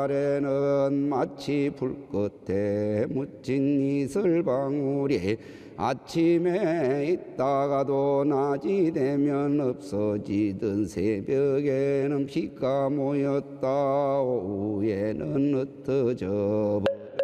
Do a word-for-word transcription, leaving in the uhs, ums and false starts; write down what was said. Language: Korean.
아래는 마치 불끝에 묻힌 이슬방울이 아침에 있다가도 낮이 되면 없어지던 새벽에는 비가 모였다 오후에는 흩어져